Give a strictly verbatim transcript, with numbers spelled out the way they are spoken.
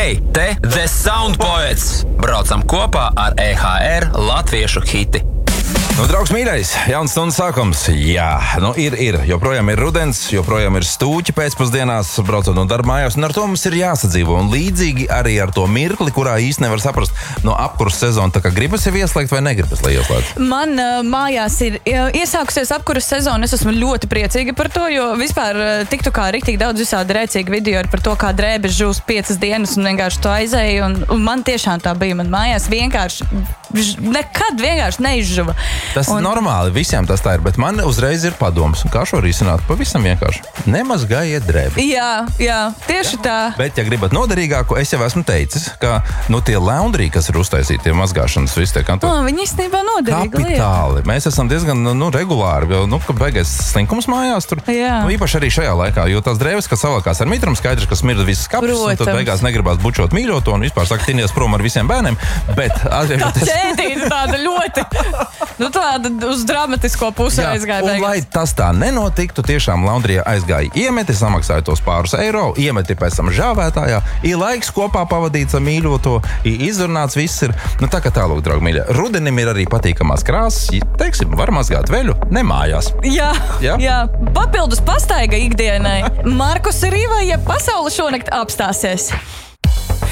Hei, te The Sound Poets! Braucam kopā ar E H R latviešu hiti. Nu, draugs mīļais, jauns stundas sākums. Jā, nu ir, ir. Joprojām ir rudens, joprojām ir stūķi pēcpusdienās, braucot no darba mājās, un ar to mums ir jāsadzīvo. Un līdzīgi arī ar to mirkli, kurā īsti nevar saprast no apkuras sezona, tā kā gribas jau ieslēgt vai negribas, lai ieslēdz. Man uh, mājās ir uh, iesākusies apkuras sezona, es esmu ļoti priecīga par to, jo vispār uh, tiktu kā riktīgi daudz visādi rēcīgi video ir par to, kā drēbes žūs piecas dienas un vienkārši to aizēja, un, un man tiešām tā bija. Man mājās vienkārši, nekad vienkārši neizžuva. Tas ir un... normāli, visiem tas tā ir, bet man uzreiz ir padoms, kā šo risināt, pavisam vienkārši. Nemazgājiet drēbi. Jā, jā, tieši jā. Tā. Bet, ja gribat noderīgāku, es jau esmu teicis, ka nu, tie laundry, kas ir uztaisīti, tie mazgāšanas, visi tie kantori. O, viņi īstenībā noderīgi. Kapitāli. Lieta. Mēs esam diezgan nu, regulāri, jo, nu, ka beigais slinkums mājās tur. Jā. Nu, īpaši arī šajā laikā, jo tās drēbes, kas savalkās ar mitram, skaidrs, ka smirda visas kapis, un tad beigās negribās bučot mīļoto un vispār saka, tinies prom ar visiem bērniem, bet atgriežoties... Tā ķēdīte tāda ļoti... Nu tāda uz dramatisko pusi aizgāja. Un, lai tas tā nenotiktu, tiešām laundrijā aizgāja iemeti, samaksāja tos pārus eiro, iemeti pēc tam žāvētājā, ir laiks kopā pavadīts ar mīļoto, ir izrunāts, viss ir. Nu tā kā tālūk, draugi mīļa. Rudenim ir arī patīkamās krāsas, teiksim, var mazgāt veļu, ne mājās. Jā, jā, jā. Papildus pastaiga ikdienai. Markus Rīva, ja pasaule šonakt apstāsies.